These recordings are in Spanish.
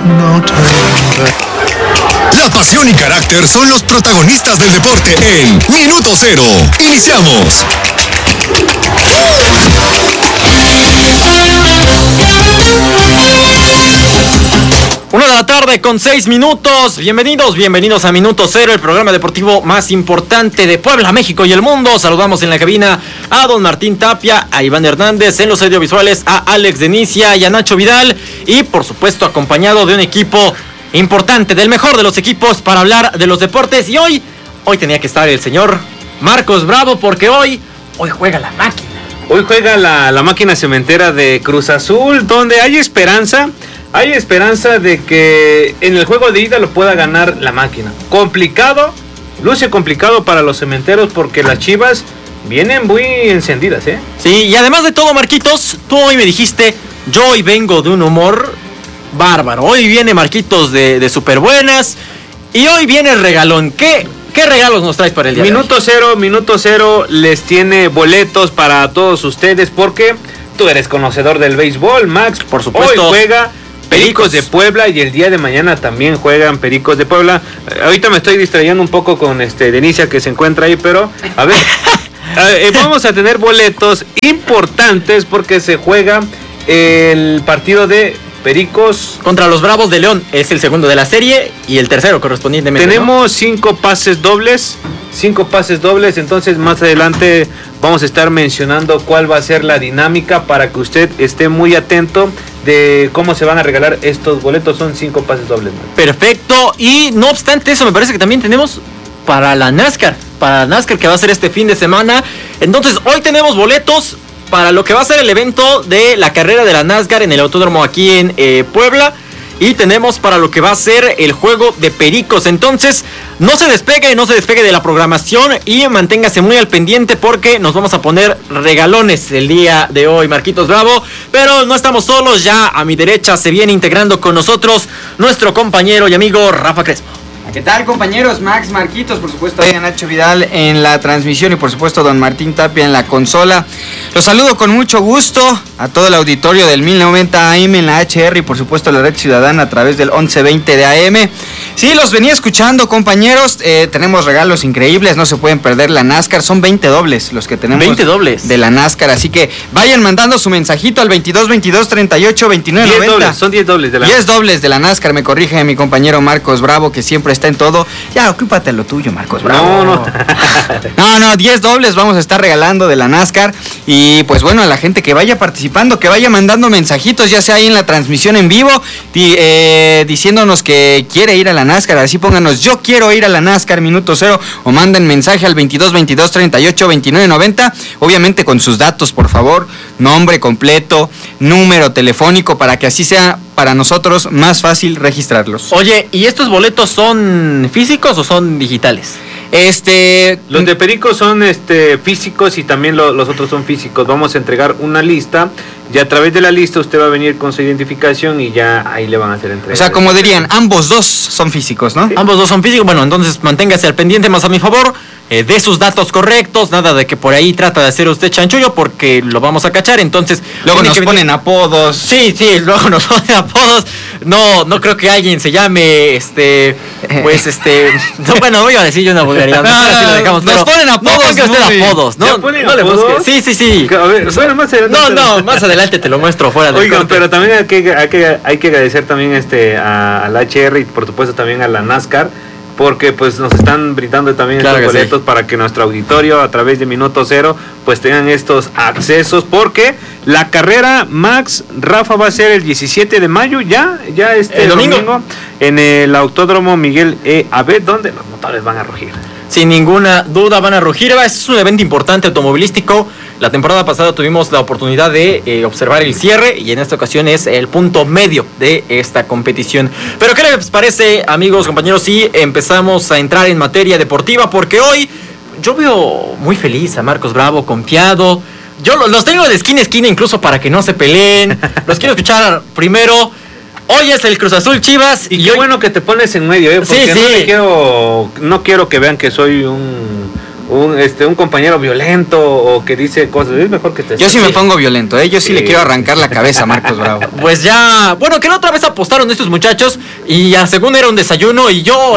La pasión y carácter son los protagonistas del deporte en Minuto Cero. Iniciamos. 1:06 p.m. Bienvenidos a Minuto Cero, el programa deportivo más importante de Puebla, México y el mundo. Saludamos en la cabina a don Martín Tapia, a Iván Hernández, en los audiovisuales a Alex Denicia y a Nacho Vidal, y por supuesto acompañado de un equipo importante, del mejor de los equipos para hablar de los deportes. Y hoy tenía que estar el señor Marcos Bravo, porque hoy juega la máquina. Hoy juega la máquina cementera de Cruz Azul, donde hay esperanza. Hay esperanza de que en el juego de ida lo pueda ganar la máquina. Luce complicado para los cementeros porque las Chivas vienen muy encendidas, ¿eh? Sí, y además de todo, Marquitos, tú hoy me dijiste, yo hoy vengo de un humor bárbaro. Hoy viene Marquitos de super buenas y hoy viene el regalón. ¿Qué regalos nos traes para el día de hoy? Minuto Cero les tiene boletos para todos ustedes porque tú eres conocedor del béisbol, Max. Por supuesto. Hoy juega Pericos de Puebla y el día de mañana también juegan Pericos de Puebla. Ahorita me estoy distrayendo un poco con Denicia, que se encuentra ahí, pero a ver, vamos a tener boletos importantes porque se juega el partido de Pericos contra los Bravos de León. Es el segundo de la serie y el tercero correspondientemente. Tenemos 5 pases dobles, entonces más adelante vamos a estar mencionando cuál va a ser la dinámica para que usted esté muy atento de cómo se van a regalar estos boletos. Son 5 pases dobles, ¿no? Perfecto, y no obstante eso, me parece que también tenemos para la NASCAR, que va a ser este fin de semana. Entonces hoy tenemos boletos para lo que va a ser el evento de la carrera de la NASCAR en el autódromo aquí en Puebla. Y tenemos para lo que va a ser el juego de Pericos. Entonces, no se despegue de la programación y manténgase muy al pendiente porque nos vamos a poner regalones el día de hoy, Marquitos Bravo. Pero no estamos solos, ya a mi derecha se viene integrando con nosotros nuestro compañero y amigo Rafa Crespo. ¿Qué tal, compañeros? Max, Marquitos, por supuesto, Nacho Vidal en la transmisión y por supuesto don Martín Tapia en la consola. Los saludo con mucho gusto a todo el auditorio del 1090 AM en la HR y por supuesto la Red Ciudadana a través del 1120 de AM. Sí, los venía escuchando, compañeros. Tenemos regalos increíbles, no se pueden perder la NASCAR. Son 20 dobles los que tenemos 20 dobles de la NASCAR, así que vayan mandando su mensajito al 22 22 38 29 10 90. Dobles, son 10 dobles de la 10 dobles de la NASCAR, me corrige mi compañero Marcos Bravo, que siempre está en todo. Ya, ocúpate lo tuyo, Marcos Bravo. No, 10 dobles vamos a estar regalando de la NASCAR. Y pues bueno, a la gente que vaya participando, que vaya mandando mensajitos, ya sea ahí en la transmisión en vivo, diciéndonos que quiere ir a la NASCAR. Así pónganos, yo quiero ir a la NASCAR, Minuto Cero, o manden mensaje al 22 22 38 29 90. Obviamente con sus datos, por favor, nombre completo, número telefónico, para que así sea para nosotros más fácil registrarlos. Oye, ¿y estos boletos son físicos o son digitales? Los de Pericos son físicos y también los otros son físicos. Vamos a entregar una lista y a través de la lista usted va a venir con su identificación y ya ahí le van a hacer entrega. O sea, como dirían, ambos dos son físicos, ¿no? Sí. Ambos dos son físicos. Bueno, entonces manténgase al pendiente, más a mi favor, de sus datos correctos, nada de que por ahí trata de hacer usted chanchullo porque lo vamos a cachar. Entonces luego nos ponen apodos. Sí, luego nos ponen apodos. No creo que alguien se llame no, bueno, voy a decir yo una vulgaridad. Lo dejamos, nos ponen apodos. No ponga usted apodos, ¿no? ¿No le busque? Sí. A ver, bueno, más adelante. Más adelante te lo muestro fuera del corte. Pero también hay que agradecer también al HR y por supuesto también a la NASCAR, porque pues nos están brindando también estos boletos para que nuestro auditorio a través de Minuto Cero pues tengan estos accesos, porque la carrera, Max, Rafa, va a ser el 17 de mayo ya el domingo en el Autódromo Miguel E. Abed, donde los motores van a rugir. Sin ninguna duda van a rugir. Es un evento importante automovilístico. La temporada pasada tuvimos la oportunidad de observar el cierre y en esta ocasión es el punto medio de esta competición. Pero ¿qué les parece, amigos, compañeros, si empezamos a entrar en materia deportiva? Porque hoy yo veo muy feliz a Marcos Bravo, confiado. Yo los tengo de esquina a esquina incluso para que no se peleen. Los quiero escuchar primero. Hoy es el Cruz Azul Chivas. Qué bueno que te pones en medio, porque no quiero que vean que soy un un compañero violento o que dice cosas, es mejor que te... Yo sí me pongo violento, yo sí le quiero arrancar la cabeza a Marcos Bravo. Pues ya, bueno, que la otra vez apostaron estos muchachos y según era un desayuno y yo,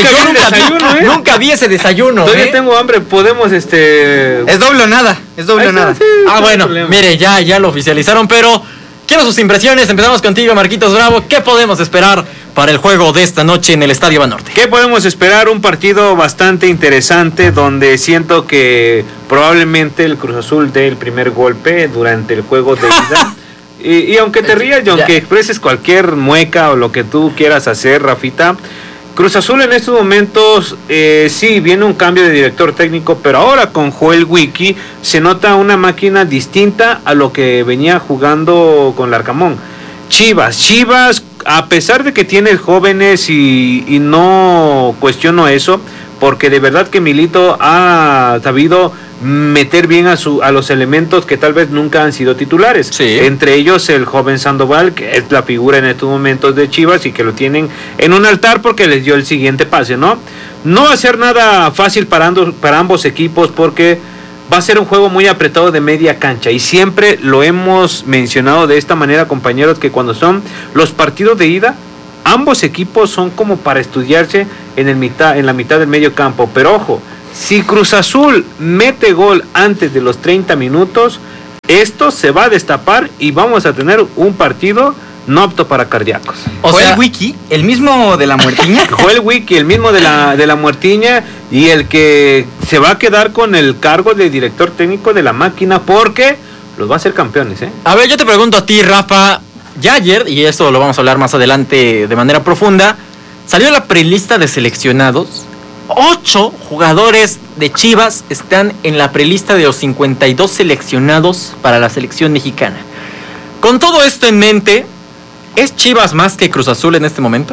nunca vi ese desayuno. Todavía tengo hambre, podemos Es doble o nada, Sí, bueno, mire, ya lo oficializaron, pero quiero sus impresiones. Empezamos contigo, Marquitos Bravo. ¿Qué podemos esperar para el juego de esta noche en el Estadio Banorte? ¿Qué podemos esperar? Un partido bastante interesante donde siento que probablemente el Cruz Azul dé el primer golpe durante el juego de ida. y aunque te rías y aunque expreses cualquier mueca o lo que tú quieras hacer, Rafita, Cruz Azul en estos momentos sí viene un cambio de director técnico, pero ahora con Joel Wiki se nota una máquina distinta a lo que venía jugando con Larcamón. Chivas, a pesar de que tiene jóvenes y no cuestiono eso, porque de verdad que Milito ha sabido meter bien a los elementos que tal vez nunca han sido titulares. Sí. Entre ellos el joven Sandoval, que es la figura en estos momentos de Chivas y que lo tienen en un altar porque les dio el siguiente pase, ¿no? No va a ser nada fácil para ambos equipos porque va a ser un juego muy apretado de media cancha y siempre lo hemos mencionado de esta manera, compañeros, que cuando son los partidos de ida, ambos equipos son como para estudiarse en la mitad del medio campo, pero ojo, si Cruz Azul mete gol antes de los 30 minutos, esto se va a destapar y vamos a tener un partido no apto para cardíacos. Joel Wiki, el mismo de la muertiña. Joel Wiki, el mismo de la muertiña y el que se va a quedar con el cargo de director técnico de la máquina porque los va a hacer campeones, ¿eh? A ver, yo te pregunto a ti, Rafa, ya ayer, y esto lo vamos a hablar más adelante de manera profunda, salió la prelista de seleccionados. 8 jugadores de Chivas están en la prelista de los 52 seleccionados para la selección mexicana. Con todo esto en mente, ¿es Chivas más que Cruz Azul en este momento?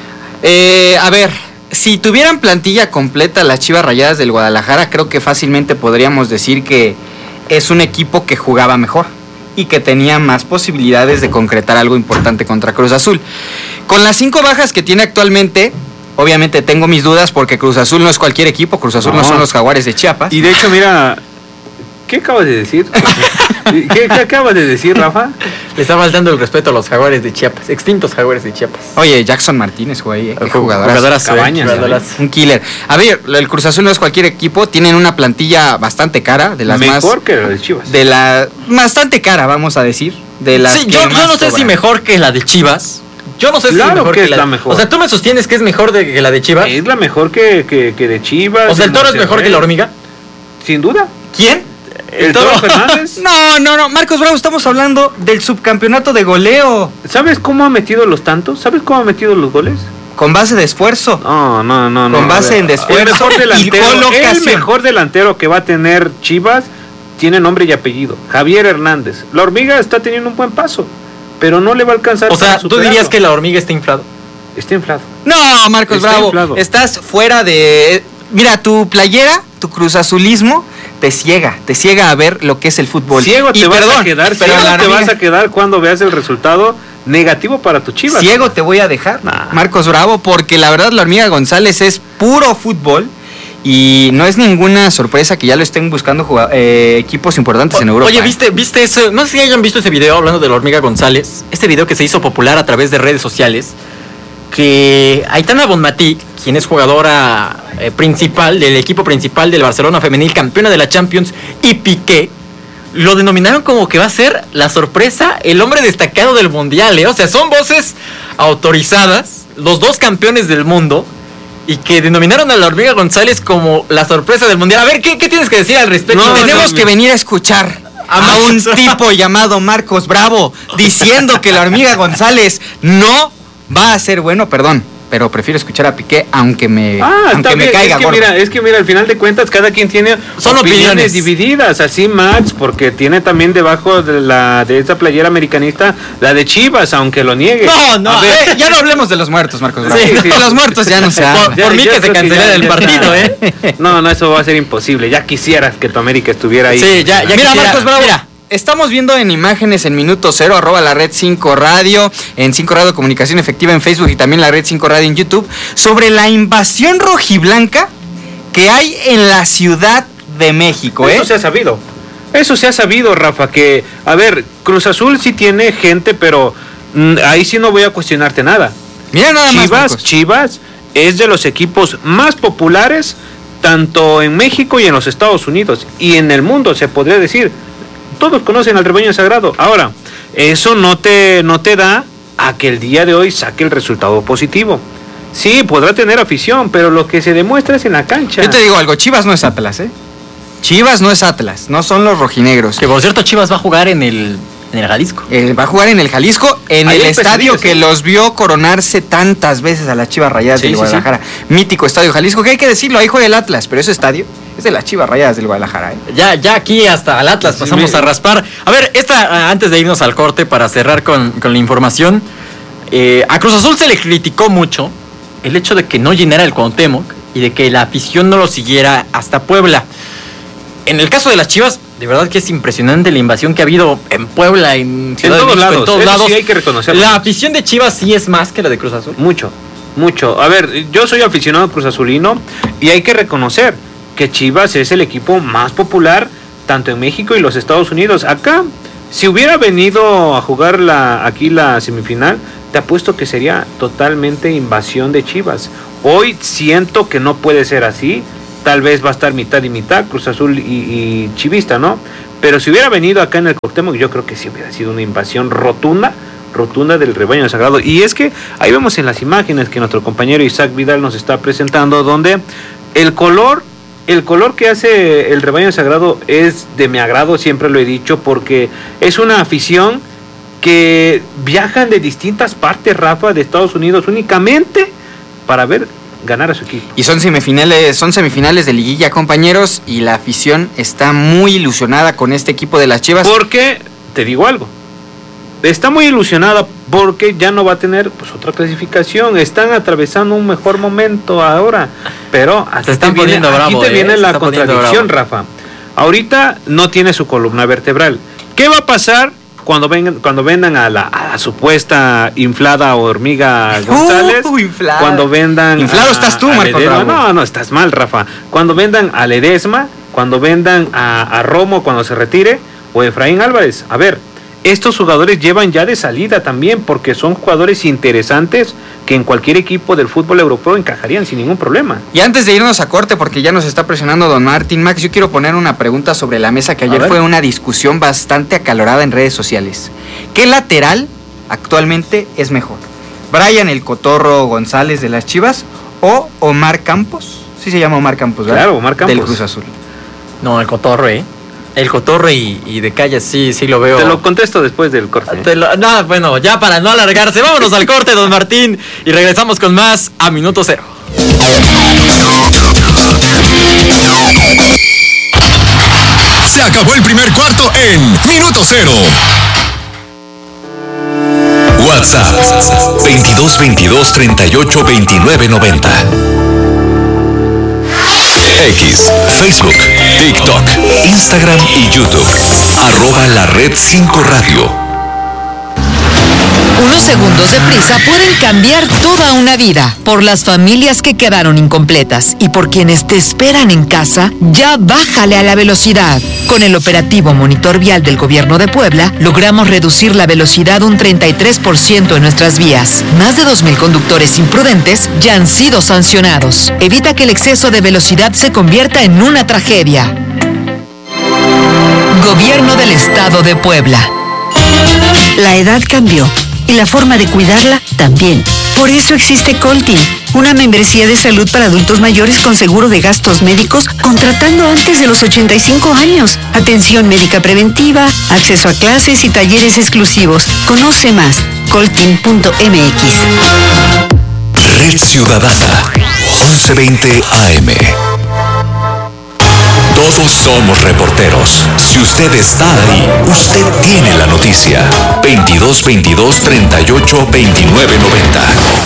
A ver, si tuvieran plantilla completa las Chivas Rayadas del Guadalajara, creo que fácilmente podríamos decir que es un equipo que jugaba mejor y que tenía más posibilidades de concretar algo importante contra Cruz Azul. Con las 5 bajas que tiene actualmente, obviamente tengo mis dudas porque Cruz Azul no es cualquier equipo, Cruz Azul no son los Jaguares de Chiapas. Y de hecho, mira, ¿qué acabas de decir? ¿Qué acabas de decir, Rafa? Le está faltando el respeto a los Jaguares de Chiapas, extintos Jaguares de Chiapas. Oye, Jackson Martínez jugó ahí, jugadoras, Cabañas, un killer. A ver, el Cruz Azul no es cualquier equipo, tienen una plantilla bastante cara, de las mejor que la de Chivas. Bastante cara, vamos a decir, de las sí, yo no sé si mejor que la de Chivas. Yo no sé si es mejor que la mejor. O sea, ¿tú me sostienes que es mejor que la de Chivas? Es la mejor que de Chivas. O sea, ¿el Toro es mejor que la Hormiga? Sin duda. ¿Quién? ¿El Toro Fernández? No, Marcos Bravo, estamos hablando del subcampeonato de goleo. ¿Sabes cómo ha metido los tantos? ¿Sabes cómo ha metido los goles? Con base de esfuerzo. No. Con base en esfuerzo. El mejor delantero que va a tener Chivas tiene nombre y apellido. Javier Hernández. La Hormiga está teniendo un buen paso, pero no le va a alcanzar. O sea, ¿tú dirías que la Hormiga está inflado? Está inflado. No, Marcos Está Bravo, inflado. Estás fuera de... Mira, tu playera, tu cruzazulismo te ciega a ver lo que es el fútbol. Ciego te vas a quedar cuando veas el resultado negativo para tu Chivas. Ciego te voy a dejar, Marcos Bravo, porque la verdad la Hormiga González es puro fútbol. Y no es ninguna sorpresa que ya lo estén buscando equipos importantes en Europa. Oye, ¿viste eso? No sé si hayan visto ese video hablando de la Hormiga González. Este video que se hizo popular a través de redes sociales. Que Aitana Bonmatí, quien es jugadora principal del equipo principal del Barcelona femenil, campeona de la Champions, y Piqué, lo denominaron como que va a ser la sorpresa, el hombre destacado del mundial, ¿eh? O sea, son voces autorizadas, los dos campeones del mundo, y que denominaron a la Hormiga González como la sorpresa del mundial. A ver, ¿qué tienes que decir al respecto? Tenemos que venir a escuchar a un tipo llamado Marcos Bravo diciendo que la Hormiga González no va a ser bueno, perdón, pero prefiero escuchar a Piqué aunque me caiga gordo. Es que mira, al final de cuentas cada quien tiene opiniones divididas, así Max, porque tiene también debajo de esa playera americanista la de Chivas, aunque lo niegue. No, ya no hablemos de los muertos, Marcos Bravo. Sí, de los muertos ya no se habla. Por mí que se cancelara el partido, No, eso va a ser imposible. Ya quisieras que tu América estuviera ahí. Sí, ya mira, quisiera. Marcos Bravo, mira. Estamos viendo en imágenes en Minuto Cero, @ la Red 5 Radio, en 5 Radio Comunicación Efectiva en Facebook y también la Red 5 Radio en YouTube, sobre la invasión rojiblanca que hay en la Ciudad de México, Eso se ha sabido, Rafa, que, a ver, Cruz Azul sí tiene gente, pero ahí sí no voy a cuestionarte nada. Mira nada más, Chivas es de los equipos más populares, tanto en México y en los Estados Unidos, y en el mundo, se podría decir. Todos conocen al rebaño sagrado. Ahora, eso no te da a que el día de hoy saque el resultado positivo. Sí, podrá tener afición, pero lo que se demuestra es en la cancha. Yo te digo algo, Chivas no es Atlas, Chivas no es Atlas, no son los rojinegros. Que por cierto, Chivas va a jugar en el Jalisco. Va a jugar en el Jalisco, en ahí el estadio que los vio coronarse tantas veces a las Chivas Rayadas del Guadalajara. Sí. Mítico estadio Jalisco, que hay que decirlo, ahí juega el Atlas, pero ese estadio es de las Chivas Rayadas del Guadalajara. Ya aquí hasta al Atlas pasamos a raspar. A ver, antes de irnos al corte para cerrar con la información, a Cruz Azul se le criticó mucho el hecho de que no llenara el Cuauhtémoc y de que la afición no lo siguiera hasta Puebla. En el caso de las Chivas, de verdad que es impresionante la invasión que ha habido en Puebla, en Ciudad de México, en todos lados. Sí hay que reconocerlo. La afición de Chivas sí es más que la de Cruz Azul. Mucho. A ver, yo soy aficionado Cruz Azulino y hay que reconocer que Chivas es el equipo más popular tanto en México y los Estados Unidos. Acá, si hubiera venido a jugar aquí la semifinal, te apuesto que sería totalmente invasión de Chivas. Hoy siento que no puede ser así. Tal vez va a estar mitad y mitad, Cruz Azul y chivista, ¿no? Pero si hubiera venido acá en el Cuauhtémoc, yo creo que sí hubiera sido una invasión rotunda del rebaño sagrado. Y es que ahí vemos en las imágenes que nuestro compañero Isaac Vidal nos está presentando, donde el color que hace el rebaño sagrado es de mi agrado, siempre lo he dicho, porque es una afición que viajan de distintas partes, Rafa, de Estados Unidos únicamente para ver ganar a su equipo. Y son semifinales de liguilla, compañeros, y la afición está muy ilusionada con este equipo de las Chivas. Porque, te digo algo, está muy ilusionada porque ya no va a tener otra clasificación. Están atravesando un mejor momento ahora, pero aquí te viene la contradicción, Rafa. Ahorita no tiene su columna vertebral. ¿Qué va a pasar cuando vendan a la supuesta inflada hormiga González? Inflada. Cuando vendan inflado estás tú, Marco. No, estás mal, Rafa. Cuando vendan a Ledesma, cuando vendan a Romo cuando se retire, o Efraín Álvarez. A ver, estos jugadores llevan ya de salida también, porque son jugadores interesantes que en cualquier equipo del fútbol europeo encajarían sin ningún problema. Y antes de irnos a corte, porque ya nos está presionando don Martín Max, yo quiero poner una pregunta sobre la mesa que ayer fue una discusión bastante acalorada en redes sociales. ¿Qué lateral actualmente es mejor? ¿Brian el Cotorro González de las Chivas o Omar Campos? Sí se llama Omar Campos, ¿verdad? Claro, Omar Campos. Del Cruz Azul. No, el Cotorro, El Cotorro y de calle sí lo veo. Te lo contesto después del corte. Bueno, ya para no alargarse, vámonos al corte, don Martín, y regresamos con más a Minuto Cero. Se acabó el primer cuarto en Minuto Cero. WhatsApp 2222 38 29 90. X, Facebook, TikTok, Instagram y YouTube. @LaRed5Radio. Unos segundos de prisa pueden cambiar toda una vida. Por las familias que quedaron incompletas y por quienes te esperan en casa, ya bájale a la velocidad. Con el operativo Monitor Vial del Gobierno de Puebla, logramos reducir la velocidad un 33% en nuestras vías. Más de 2,000 conductores imprudentes ya han sido sancionados. Evita que el exceso de velocidad se convierta en una tragedia. Gobierno del Estado de Puebla. La edad cambió y la forma de cuidarla también. Por eso existe Coltin, una membresía de salud para adultos mayores con seguro de gastos médicos contratando antes de los 85 años. Atención médica preventiva, acceso a clases y talleres exclusivos. Conoce más, coltin.mx. Red Ciudadana, 1120 AM. Todos somos reporteros. Si usted está ahí, usted tiene la noticia. 2222 38 29 90.